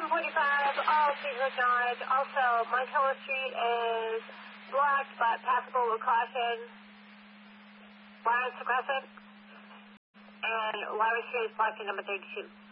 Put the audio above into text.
all streets are acknowledged. Also, Montello Street is blocked but passable with caution. Lawrence Crescent and Lawrence Street is blocked at number 32.